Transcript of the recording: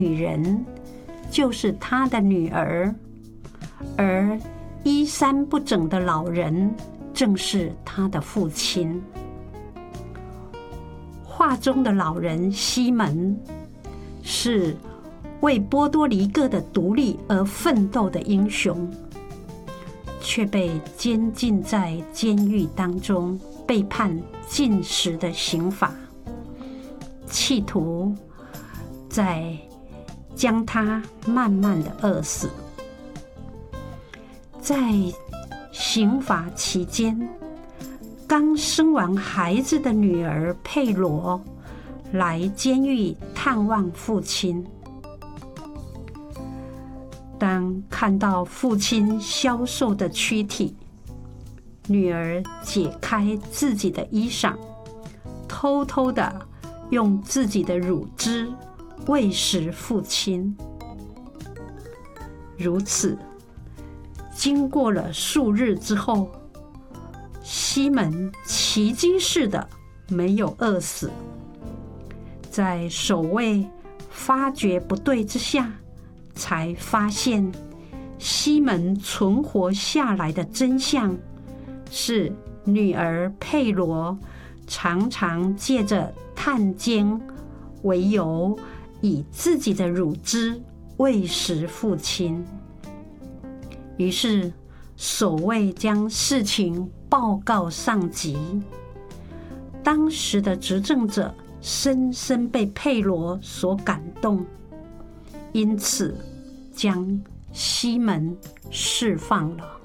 女人就是他的女儿，而衣衫不整的老人正是他的父亲。画中的老人西门是为波多黎各的独立而奋斗的英雄，却被监禁在监狱当中，被判禁食的刑罚，企图再将他慢慢的饿死。在刑罚期间，刚生完孩子的女儿佩罗来监狱探望父亲。当看到父亲消瘦的躯体，女儿解开自己的衣裳，偷偷的用自己的乳汁喂食父亲。如此，经过了数日之后，西门奇迹似的没有饿死。在守卫发觉不对之下，才发现西门存活下来的真相是女儿佩罗常常借着探监为由，以自己的乳汁喂食父亲。于是守卫将事情报告上级，当时的执政者深深被佩罗所感动，因此将西门释放了。